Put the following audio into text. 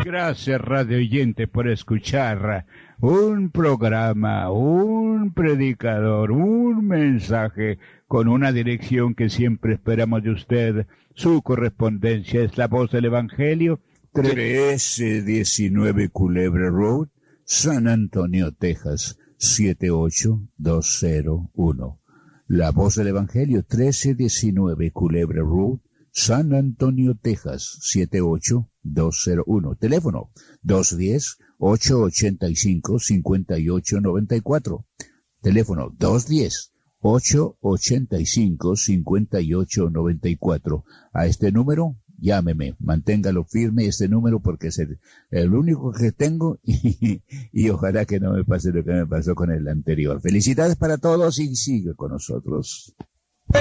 Gracias, radio oyente, por escuchar un programa, un predicador, un mensaje con una dirección que siempre esperamos de usted. Su correspondencia es La Voz del Evangelio, 1319 Culebra Road, San Antonio, Texas, 78201. La Voz del Evangelio, 1319 Culebra Road, San Antonio, Texas, 78201. Teléfono 210-885-5894. Teléfono 210-885-5894. A este número, llámeme, manténgalo firme este número porque es el único que tengo y ojalá que no me pase lo que me pasó con el anterior. Felicidades para todos y sigue con nosotros.